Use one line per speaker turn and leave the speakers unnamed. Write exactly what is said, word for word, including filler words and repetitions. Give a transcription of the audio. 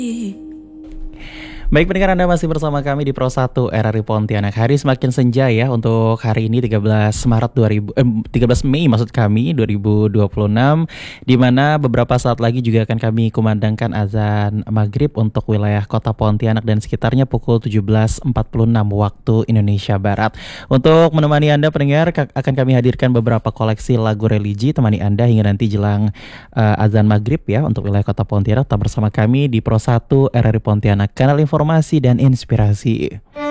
Baik pendengar, Anda masih bersama kami di Pro satu R R I Pontianak. Hari semakin senja ya untuk hari ini tiga belas Maret dua ribu eh, tiga belas Mei maksud kami dua ribu dua puluh enam, di mana beberapa saat lagi juga akan kami kumandangkan azan maghrib untuk wilayah kota Pontianak dan sekitarnya pukul tujuh belas empat puluh enam waktu Indonesia Barat. Untuk menemani Anda pendengar, akan kami hadirkan beberapa koleksi lagu religi temani Anda hingga nanti jelang uh, azan maghrib ya untuk wilayah kota Pontianak. Tetap bersama kami di Pro satu R R I Pontianak, kanal informasi dan inspirasi.